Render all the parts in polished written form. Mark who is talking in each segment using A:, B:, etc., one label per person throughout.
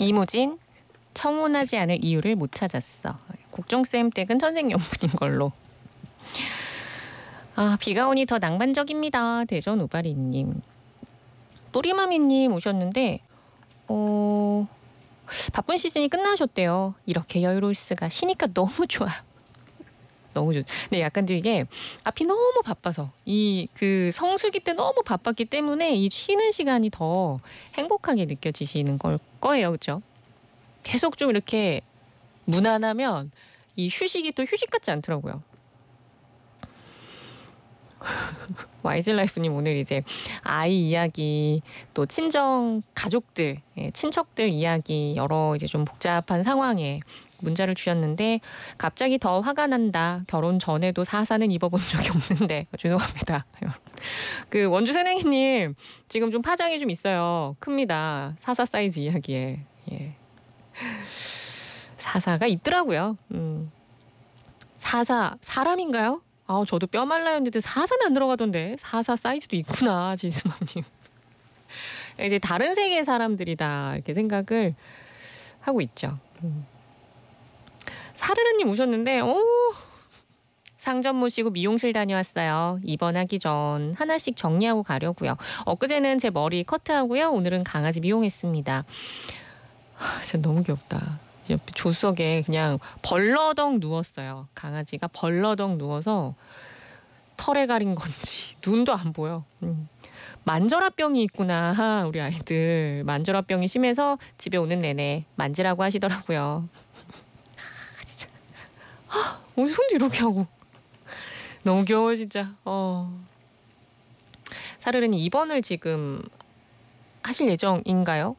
A: 이무진, 청혼하지 않을 이유를 못 찾았어. 국종쌤 댁은 천생연분인 걸로. 비가 오니 더 낭만적입니다. 대전 우바리님. 뿌리마미님 오셨는데 바쁜 시즌이 끝나셨대요. 이렇게 여유로울 수가. 쉬니까 너무 좋아. 너무 좋. 근데 약간 이게 앞이 너무 바빠서 그 성수기 때 너무 바빴기 때문에 이 쉬는 시간이 더 행복하게 느껴지시는 걸 거예요, 그렇죠? 계속 좀 이렇게 무난하면 이 휴식이 또 휴식 같지 않더라고요. 와이즈라이프님 오늘 이제 아이 이야기 또 친정 가족들, 친척들 이야기 여러 이제 좀 복잡한 상황에 문자를 주셨는데 갑자기 더 화가 난다. 결혼 전에도 사사는 입어본 적이 없는데 죄송합니다. 그 원주 새냉이님 지금 좀 파장이 좀 있어요. 큽니다. 사사 사이즈 이야기에. 예. 사사가 있더라고요. 사사 사람인가요? 저도 뼈 말라요 했는데 사사는 안 들어가던데. 사사 사이즈도 있구나, 지스맘님. 이제 다른 세계의 사람들이다 이렇게 생각을 하고 있죠. 사르르님 오셨는데 상점 모시고 미용실 다녀왔어요. 입원하기 전 하나씩 정리하고 가려고요. 엊그제는 제 머리 커트하고요. 오늘은 강아지 미용했습니다. 진짜 너무 귀엽다. 조수석에 그냥 벌러덩 누웠어요. 강아지가 벌러덩 누워서 털에 가린 건지 눈도 안 보여. 만절화병이 있구나. 우리 아이들 만절화병이 심해서 집에 오는 내내 만지라고 하시더라고요. 진짜 우리 손도 이렇게 하고 너무 귀여워 진짜. 사르르님 입원을 지금 하실 예정인가요?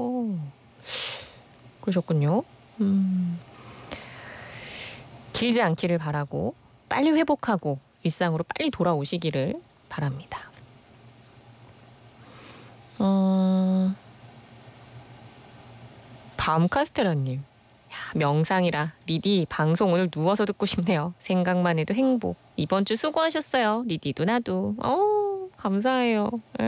A: 그러셨군요. 길지 않기를 바라고 빨리 회복하고 일상으로 빨리 돌아오시기를 바랍니다. 밤 카스테라님. 명상이라 리디 방송 오늘 누워서 듣고 싶네요. 생각만 해도 행복. 이번 주 수고하셨어요. 리디도 나도. 감사해요.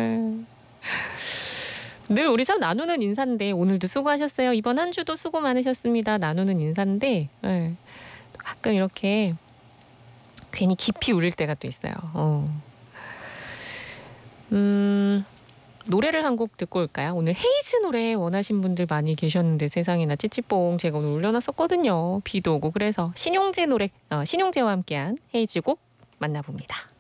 A: 늘 우리 참 나누는 인사인데 오늘도 수고하셨어요. 이번 한 주도 수고 많으셨습니다. 나누는 인사인데 가끔 이렇게 괜히 깊이 울릴 때가 또 있어요. 노래를 한 곡 듣고 올까요? 오늘 헤이즈 노래 원하신 분들 많이 계셨는데 세상에나 찌찌뽕 제가 오늘 올려놨었거든요. 비도 오고 그래서 신용재 노래 신용재와 함께한 헤이즈 곡 만나봅니다.